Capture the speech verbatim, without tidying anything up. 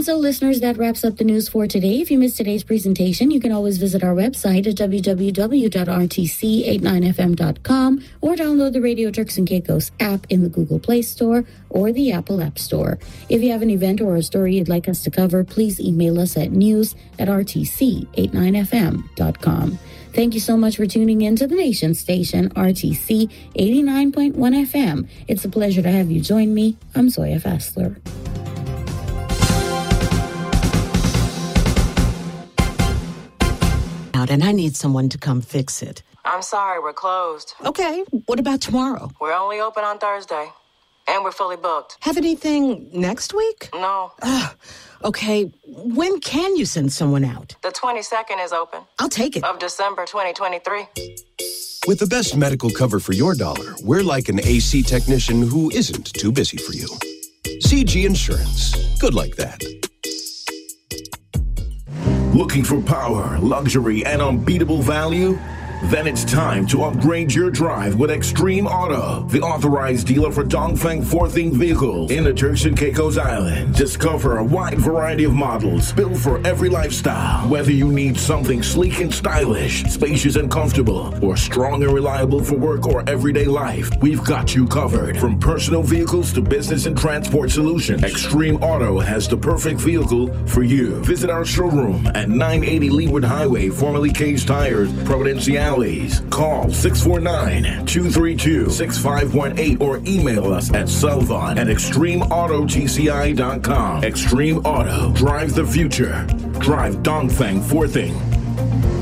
And so, listeners, that wraps up the news for today. If you missed today's presentation, you can always visit our website at w w w dot r t c eighty-nine f m dot com or download the Radio Turks and Caicos app in the Google Play Store or the Apple App Store. If you have an event or a story you'd like us to cover, please email us at news at r t c eighty-nine f m dot com. Thank you so much for tuning in to the nation station, R T C eighty-nine point one F M. It's a pleasure to have you join me. I'm Zoya Fassler. And I need someone to come fix it. I'm sorry, we're closed. Okay, what about tomorrow? We're only open on Thursday, and we're fully booked. Have anything next week? No. Ugh. Okay, when can you send someone out? The twenty-second is open. I'll take it. Of December twenty twenty-three. With the best medical cover for your dollar, we're like an A C technician who isn't too busy for you. C G Insurance. Good like that. Looking for power, luxury, and unbeatable value? Then it's time to upgrade your drive with Extreme Auto, the authorized dealer for Dongfeng four-thing vehicles in the Turks and Caicos Islands. Discover a wide variety of models built for every lifestyle. Whether you need something sleek and stylish, spacious and comfortable, or strong and reliable for work or everyday life, we've got you covered. From personal vehicles to business and transport solutions, Extreme Auto has the perfect vehicle for you. Visit our showroom at nine eighty Leeward Highway, formerly Case Tires, Providenciales. Call six four nine, two three two, six five one eight or email us at Selvon at extreme auto t c i dot com. Extreme Auto. Drive the future. Drive Dongfeng four-thing.